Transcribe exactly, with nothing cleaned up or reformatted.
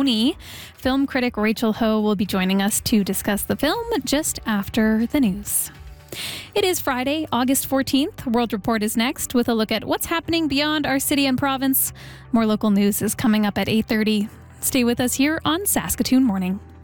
Tony. Film critic Rachel Ho will be joining us to discuss the film just after the news. It is Friday, August fourteenth. World Report is next with a look at what's happening beyond our city and province. More local news is coming up at eight thirty. Stay with us here on Saskatoon Morning.